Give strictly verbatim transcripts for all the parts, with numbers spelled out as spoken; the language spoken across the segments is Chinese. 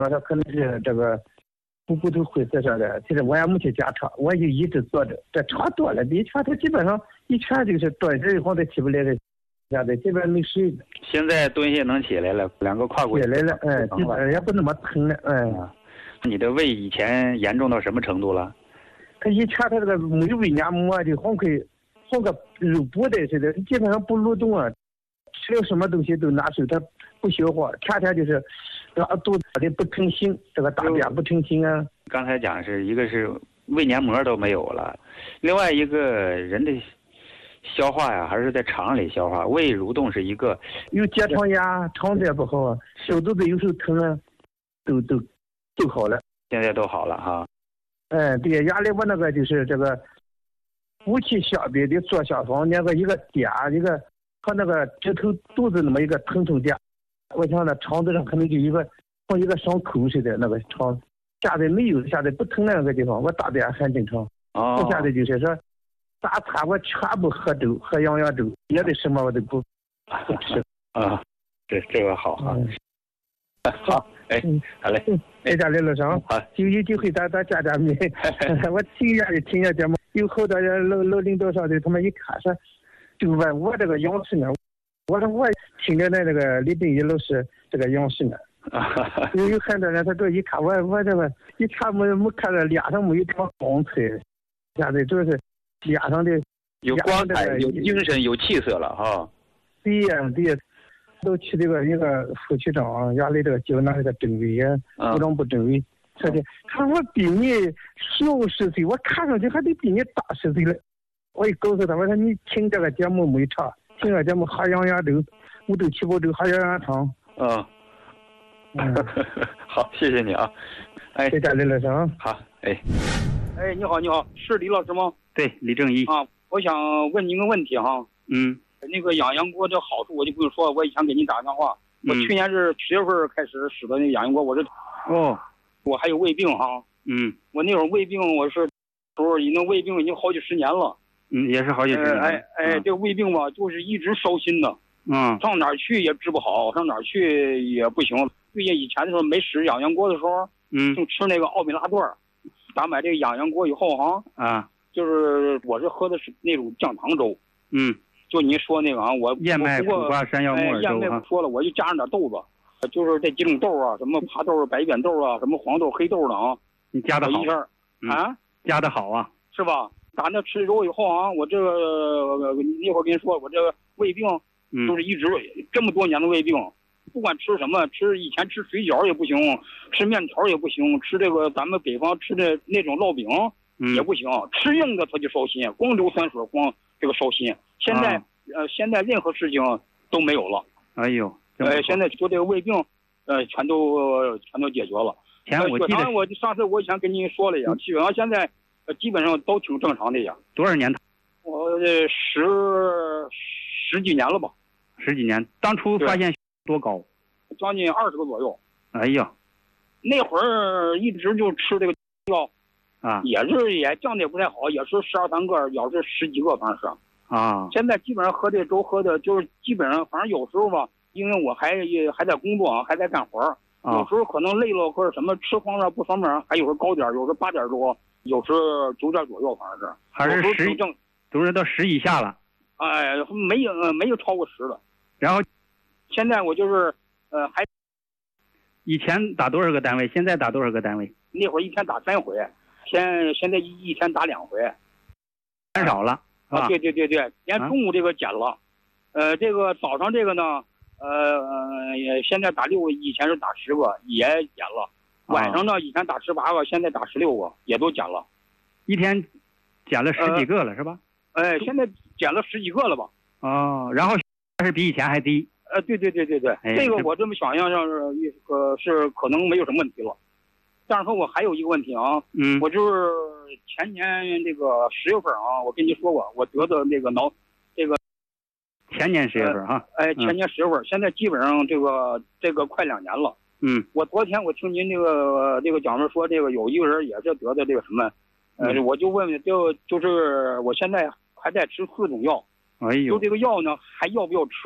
说他可能是这个股骨头灰色上的，其实我也没去检查，我就一直坐着，这查多了，一查他基本上一查就是多日以后都起不来了，现在基本上没睡。 现在蹲下能起来了，两个胯骨起来了，哎，基本上也不那么疼了，哎。 啊，你的胃以前严重到什么程度了？ 他以前他这个没有胃黏膜，就好像像个肉布袋似的，基本上不蠕动啊，吃了什么东西都难受，他不消化，天天就是拉肚子的不成形，这个大便不成形啊。 刚才讲是一个是胃黏膜都没有了，另外一个人的消化呀，还是在肠里消化，胃蠕动是一个。 有结肠炎，肠子也不好，小肚子有时候疼啊，都都都好了。 现在都好了哈。 哎，对，原来我那个就是这个夫妻相比的左下方那个一个点，一个和那个指头肚子那么一个疼痛点，我想那肠子上可能就一个像一个伤口似的那个肠，现在没有，现在不疼那个地方，我大便很正常。 哦。 我现在就是说，大餐我全部喝粥，喝羊羊粥，别的什么我都不不吃。 啊，这这个好哈。嗯好，哎，好嘞， 在家里路上， 好， 就有机会咱咱见见面。我听一下就听一下节目，有好多人老老领导上的，他们一看说，就问我这个样式呢，我说我听着那这个李炳义老师这个样式呢，有有很多人他这一看我我这个一看没没看着脸上没有什么光彩，现在主要是脸上的有光彩，有精神，有气色了哈。 对呀对呀。都去这个一个副区长原来这个交那个政委啊，部长部政委说的，他说我比你小十岁，我看上去还得比你大十岁了。我一告诉他，我说你听这个节目没差，听这个节目喝羊羊粥，五粥七宝粥，喝羊羊汤。 嗯，嗯好，谢谢你啊。哎， 在家里了是啊。 好，哎， 哎，你好，你好，是李老师吗？ 对，李正一啊，我想问您个问题哈。 嗯。 那个养羊锅这好处我就不用说了，我以前给您打电话，我去年是十月份开始使的那个养羊锅，我是哦， 我还有胃病哈， 嗯， 我那会儿胃病我是，时候已经胃病已经好几十年了， 嗯，也是好几十年， 哎哎，这个胃病吧就是一直烧心的， 嗯， 上哪儿去也治不好，上哪儿去也不行。最近以前的时候没使养羊锅的时候， 嗯， 就吃那个奥美拉段，打买这个养羊锅以后哈， 啊， 就是我是喝的是那种降糖粥， 嗯。 就您说那个啊，我燕麦、苦瓜、山药、木耳粥燕麦不说了，我就加上点豆子，就是这几种豆啊，什么爬豆、白扁豆啊，什么黄豆、黑豆的啊， 你加的好一下啊， 加的好啊， 是吧？打那吃粥以后啊，我这个那会儿跟你说，我这个胃病就是一直这么多年的胃病，不管吃什么，吃以前吃水饺也不行，吃面条也不行，吃这个咱们北方吃的那种烙饼也不行，吃硬的它就烧心，光硫酸水光这个烧心。现在、啊、呃，现在任何事情都没有了。 哎呦， 呃，现在就这个胃病，呃，全都、呃、全都解决了。 前我记得我上次我以前跟您说了呀，基本上现在、呃、基本上都挺正常的呀。 多少年？ 我、呃、十十几年了吧。 十几年，当初发现多高？ 将近二十个左右。 哎呀， 那会儿一直就吃这个药， 啊， 也是也降的也不太好，也是十二三个，也是十几个，反正是。 啊， 现在基本上喝这粥喝的就是基本上，反正有时候吧，因为我还还在工作啊，还在干活儿、啊，有时候可能累了或者什么吃方面不方便，还有时候高点，有时候八点多，有时候九点左右，反正是还是十正，都是到十以下了。 哎，没有没有超过十的。 然后现在我就是呃还， 以前打多少个单位，现在打多少个单位？ 那会儿一天打三回，现现在一一天打两回， 减少了。 啊，对对对对，连中午这个减了，啊、呃，这个早上这个呢，呃，也现在打六个，以前是打十个，也减了。晚上呢，以前打十八个，现在打十六个，也都减了。 一天减了十几个了，呃、是吧？ 哎，现在减了十几个了吧？ 哦，然后是比以前还低。 呃，对对对对对， 哎、 这个我这么想象是一个是可能没有什么问题了。但是说我还有一个问题啊， 嗯， 我就是前年这个十月份啊，我跟你说过，我得的那个脑，这个前年十月份哈、 呃，哎，前年十月份、嗯，现在基本上这个这个快两年了。 嗯， 我昨天我听您这个这个讲师说，这个有一个人也是得的这个什么，呃，嗯、我就问问，就就是我现在还在吃四种药， 哎呦， 就这个药呢还要不要吃？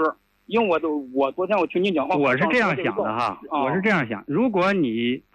因为我都我昨天我听您讲话， 我是这样想的哈，我是这样想，如果你